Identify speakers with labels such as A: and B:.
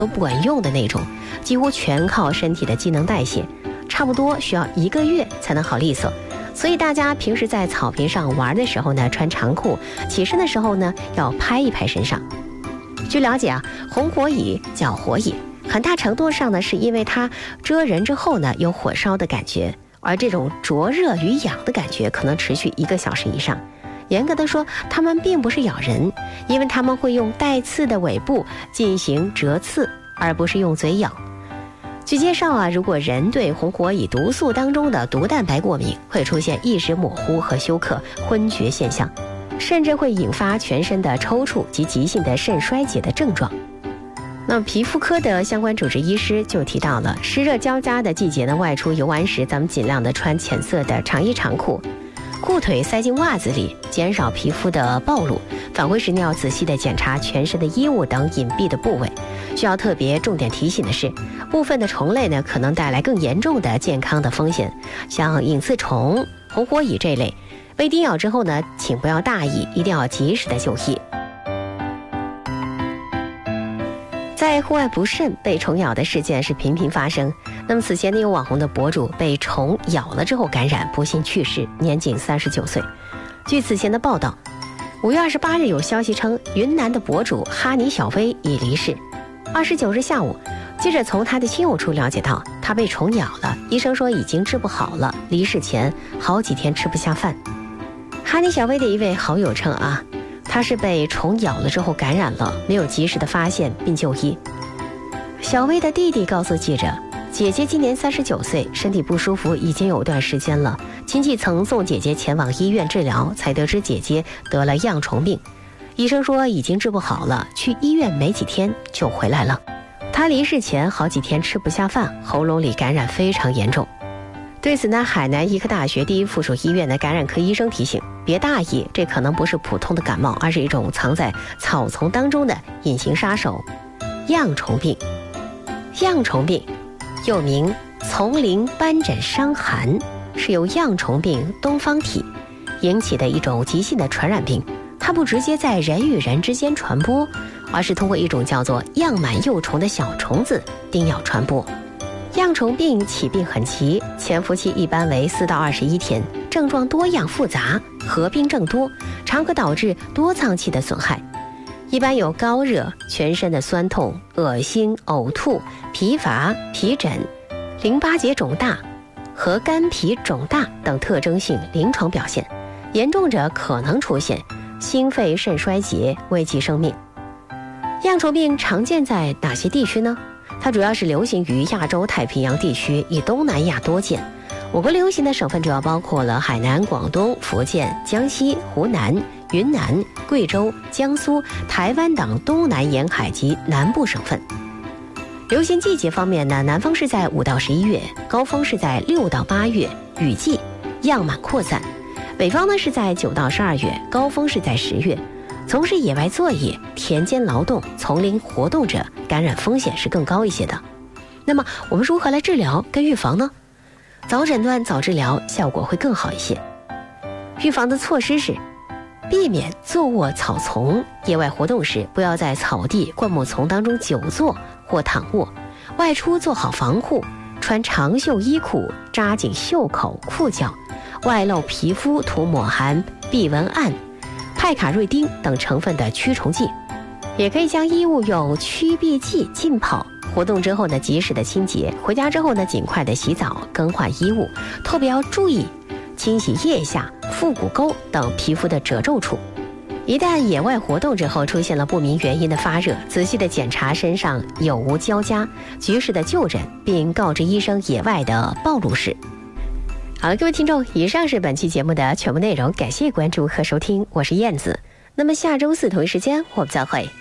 A: 都不管用的那种，几乎全靠身体的机能代谢，差不多需要1个月才能好利索。所以大家平时在草坪上玩的时候呢，穿长裤，起身的时候呢，要拍一拍身上。据了解啊，红火蚁叫火蚁，很大程度上呢，是因为它蛰人之后呢，有火烧的感觉，而这种灼热与痒的感觉可能持续1个小时以上。严格的说，它们并不是咬人，因为它们会用带刺的尾部进行折刺，而不是用嘴咬。据介绍啊，如果人对红火蚁毒素当中的毒蛋白过敏，会出现意识模糊和休克、昏厥现象，甚至会引发全身的抽搐及急性的肾衰竭的症状。那么皮肤科的相关主治医师就提到了，湿热交加的季节呢，外出游玩时，咱们尽量的穿浅色的长衣长裤，裤腿塞进袜子里，减少皮肤的暴露。返回时呢，要仔细的检查全身的衣物等隐蔽的部位。需要特别重点提醒的是，部分的虫类呢，可能带来更严重的健康的风险，像隐刺虫、红火蚁这类。被叮咬之后呢，请不要大意，一定要及时的就医。在户外不慎被虫咬的事件是频频发生。那么此前呢，有网红的博主被虫咬了之后感染，不幸去世，年仅39岁。据此前的报道，5月28日有消息称，云南的博主哈尼小薇已离世。29日下午，记者从他的亲友处了解到，他被虫咬了，医生说已经治不好了，离世前好几天吃不下饭。哈尼小薇的一位好友称啊，他是被虫咬了之后感染了，没有及时的发现并就医。小薇的弟弟告诉记者，姐姐今年39岁，身体不舒服已经有段时间了，亲戚曾送姐姐前往医院治疗，才得知姐姐得了恙虫病，医生说已经治不好了，去医院没几天就回来了。她离世前好几天吃不下饭，喉咙里感染非常严重。对此呢，海南医科大学第一附属医院的感染科医生提醒，别大意，这可能不是普通的感冒，而是一种藏在草丛当中的隐形杀手——恙虫病。恙虫病又名丛林斑疹伤寒，是由恙虫病东方体引起的一种急性的传染病。它不直接在人与人之间传播，而是通过一种叫做样螨幼虫的小虫子叮咬传播。恙虫病起病很急，潜伏期一般为4到21天，症状多样复杂，合并症多，常可导致多脏器的损害。一般有高热、全身的酸痛、恶心、呕吐、疲乏、皮疹、淋巴结肿大和肝脾肿大等特征性临床表现，严重者可能出现心肺肾衰竭，危及生命。恙虫病常见在哪些地区呢？它主要是流行于亚洲太平洋地区，以东南亚多见。我国流行的省份主要包括了海南、广东、福建、江西、湖南、云南、贵州、江苏、台湾等东南沿海及南部省份。流行季节方面呢，南方是在5到11月，高峰是在6到8月，雨季，样螨扩散；北方呢是在9到12月，高峰是在10月。从事野外作业、田间劳动、丛林活动者，感染风险是更高一些的。那么我们如何来治疗跟预防呢？早诊断早治疗效果会更好一些。预防的措施是避免坐卧草丛，野外活动时不要在草地、灌木丛当中久坐或躺卧，外出做好防护，穿长袖衣裤，扎紧袖口、裤脚，外露皮肤涂抹含避蚊胺、派卡瑞丁等成分的驱虫剂，也可以将衣物用驱避剂浸泡，活动之后呢及时的清洁，回家之后呢尽快的洗澡更换衣物，特别要注意清洗腋下、腹股沟等皮肤的褶皱处。一旦野外活动之后出现了不明原因的发热，仔细的检查身上有无交加，及时的就诊，并告知医生野外的暴露史。好了，各位听众，以上是本期节目的全部内容，感谢关注和收听，我是燕子。那么下周4同一时间我们再会。